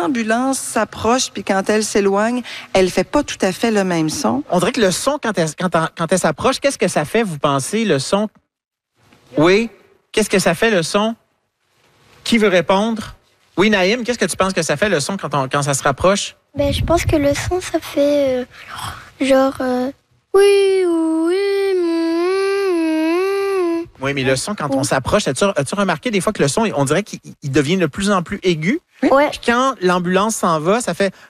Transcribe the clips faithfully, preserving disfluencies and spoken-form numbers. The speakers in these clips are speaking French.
l'ambulance s'approche puis quand elle s'éloigne, elle fait pas tout à fait le même son. On dirait que le son, quand elle, quand, quand elle s'approche, qu'est-ce que ça fait, vous pensez, le son? Oui. Qu'est-ce que ça fait, le son? Qui veut répondre? Oui, Naïm, qu'est-ce que tu penses que ça fait, le son, quand, on, quand ça se rapproche? Ben, je pense que le son, ça fait euh, genre euh, oui, oui, mm, Oui, mais le son, quand on s'approche, as-tu, as-tu remarqué des fois que le son, on dirait qu'il il devient de plus en plus aigu? Ouais. Puis quand l'ambulance s'en va, ça fait...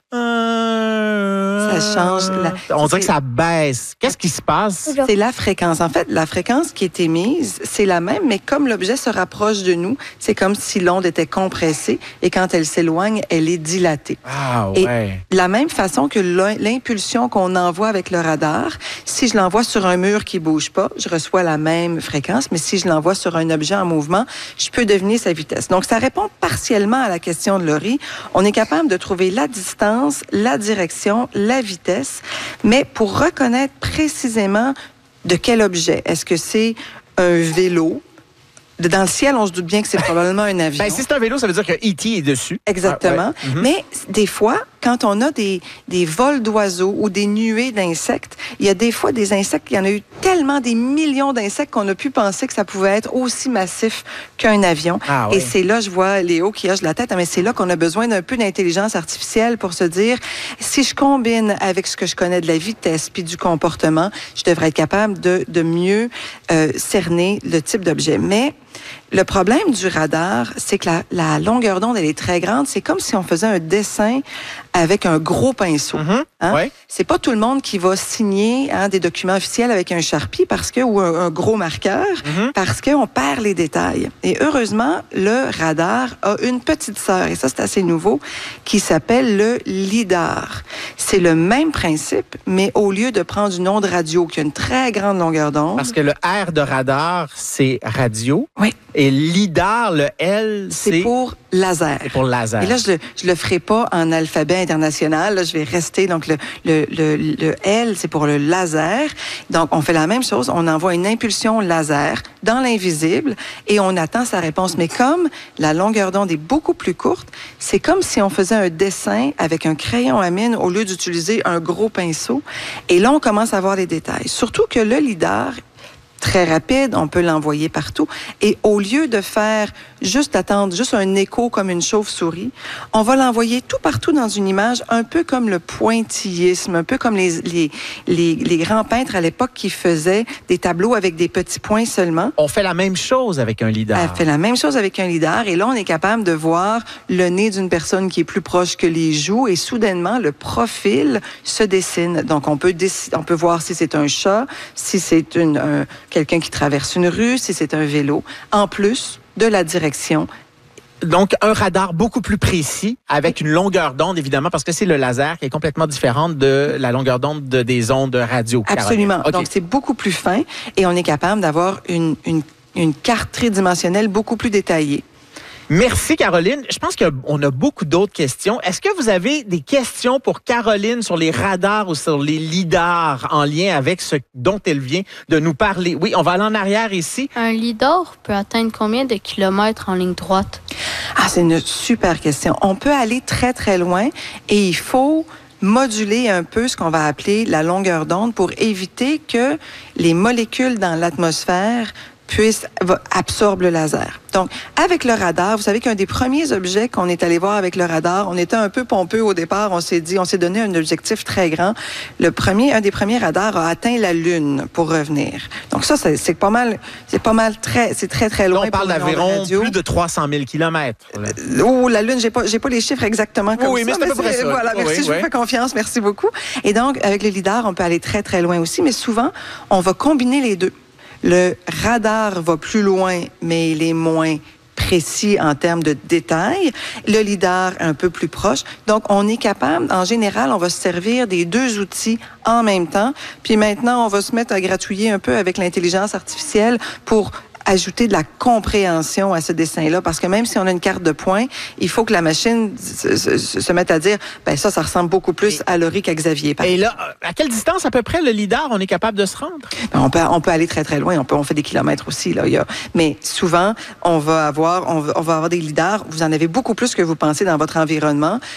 Ça change. La... On dirait que ça baisse. Qu'est-ce qui se passe? C'est la fréquence. En fait, la fréquence qui est émise, c'est la même, mais comme l'objet se rapproche de nous, c'est comme si l'onde était compressée et quand elle s'éloigne, elle est dilatée. Ah ouais. Et de la même façon que l'impulsion qu'on envoie avec le radar, si je l'envoie sur un mur qui bouge pas, je reçois la même fréquence, mais si je l'envoie sur un objet en mouvement, je peux deviner sa vitesse. Donc, ça répond partiellement à la question de Laurie. On est capable de trouver la distance, la direction, la vitesse, mais pour reconnaître précisément de quel objet. Est-ce que c'est un vélo? Dans le ciel, on se doute bien que c'est probablement un avion. Ben, si c'est un vélo, ça veut dire que E T est dessus. Exactement. Ah, ouais. Mm-hmm. Mais des fois, quand on a des, des vols d'oiseaux ou des nuées d'insectes, il y a des fois des insectes, il y en a eu tellement des millions d'insectes qu'on a pu penser que ça pouvait être aussi massif qu'un avion. Ah, oui. Et c'est là, je vois Léo qui hoche la tête, mais c'est là qu'on a besoin d'un peu d'intelligence artificielle pour se dire, si je combine avec ce que je connais de la vitesse puis du comportement, je devrais être capable de, de mieux euh, cerner le type d'objet. Mais le problème du radar, c'est que la, la longueur d'onde, elle est très grande. C'est comme si on faisait un dessin avec un gros pinceau. Mm-hmm. Hein? Ouais. C'est pas tout le monde qui va signer hein, des documents officiels avec un Sharpie parce que ou un, un gros marqueur Mm-hmm. parce qu'on perd les détails. Et heureusement, le radar a une petite sœur, et ça c'est assez nouveau, qui s'appelle le lidar. C'est le même principe, mais au lieu de prendre une onde radio qui a une très grande longueur d'onde. Parce que le R de radar, c'est radio. Oui. Et lidar, le L, c'est... C'est pour laser. C'est pour laser. Et là, je le, je le ferai pas en alphabet international. Là, je vais rester. Donc, le, le, le, le L, c'est pour le laser. Donc, on fait la même chose. On envoie une impulsion laser dans l'invisible et on attend sa réponse. Mais comme la longueur d'onde est beaucoup plus courte, c'est comme si on faisait un dessin avec un crayon à mine au lieu d'utiliser un gros pinceau. Et là, on commence à voir les détails. Surtout que le lidar, très rapide, on peut l'envoyer partout. Et au lieu de faire juste attendre, juste un écho comme une chauve-souris, on va l'envoyer tout partout dans une image, un peu comme le pointillisme, un peu comme les, les, les, les grands peintres à l'époque qui faisaient des tableaux avec des petits points seulement. On fait la même chose avec un lidar. Elle fait la même chose avec un lidar. Et là, on est capable de voir le nez d'une personne qui est plus proche que les joues et soudainement, le profil se dessine. Donc, on peut, déc- on peut voir si c'est un chat, si c'est une, un, quelqu'un qui traverse une rue, si c'est un vélo, en plus de la direction. Donc, un radar beaucoup plus précis, avec une longueur d'onde, évidemment, parce que c'est le laser qui est complètement différente de la longueur d'onde de, des ondes radio. Absolument. Okay. Donc, c'est beaucoup plus fin et on est capable d'avoir une, une, une carte tridimensionnelle beaucoup plus détaillée. Merci, Caroline. Je pense qu'on a beaucoup d'autres questions. Est-ce que vous avez des questions pour Caroline sur les radars ou sur les lidars en lien avec ce dont elle vient de nous parler? Oui, on va aller en arrière ici. Un lidar peut atteindre combien de kilomètres en ligne droite? Ah, c'est une super question. On peut aller très, très loin et il faut moduler un peu ce qu'on va appeler la longueur d'onde pour éviter que les molécules dans l'atmosphère puissent absorber le laser. Donc, avec le radar, vous savez qu'un des premiers objets qu'on est allé voir avec le radar, on était un peu pompeux au départ, on s'est dit, on s'est donné un objectif très grand. Le premier, un des premiers radars a atteint la Lune pour revenir. Donc ça, c'est, c'est pas mal, c'est pas mal très, c'est très, très loin. Là, on parle d'environ plus de trois cent mille kilomètres. Euh, oh, la Lune, j'ai pas, j'ai pas les chiffres exactement comme oui, ça. Mais c'est à peu près ça. Voilà, merci, oui, je oui. vous fais confiance, merci beaucoup. Et donc, avec le lidar, on peut aller très, très loin aussi, mais souvent, on va combiner les deux. Le radar va plus loin, mais il est moins précis en termes de détails. Le lidar un peu plus proche. Donc, on est capable, en général, on va se servir des deux outils en même temps. Puis maintenant, on va se mettre à gratouiller un peu avec l'intelligence artificielle pour ajouter de la compréhension à ce dessin-là, parce que même si on a une carte de points, il faut que la machine se, se, se mette à dire, ben ça, ça ressemble beaucoup plus à Laurie qu'à Xavier. Et là, à quelle distance à peu près le lidar on est capable de se rendre? Ben, on peut, on peut aller très très loin. On peut, on fait des kilomètres aussi là. Il y a, mais souvent, on va avoir, on va, on va avoir des lidars. Vous en avez beaucoup plus que vous pensez dans votre environnement.